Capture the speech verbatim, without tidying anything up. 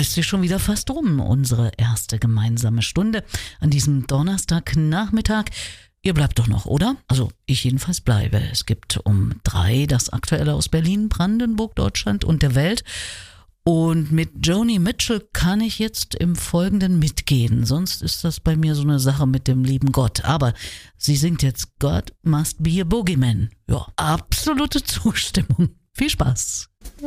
ist sie schon wieder fast rum, unsere erste gemeinsame Stunde an diesem Donnerstagnachmittag. Ihr bleibt doch noch, oder? Also ich jedenfalls bleibe. Es gibt um drei das Aktuelle aus Berlin, Brandenburg, Deutschland und der Welt. Und mit Joni Mitchell kann ich jetzt im Folgenden mitgehen. Sonst ist das bei mir so eine Sache mit dem lieben Gott. Aber sie singt jetzt God Must Be a Boogeyman. Ja, absolute Zustimmung. Viel Spaß.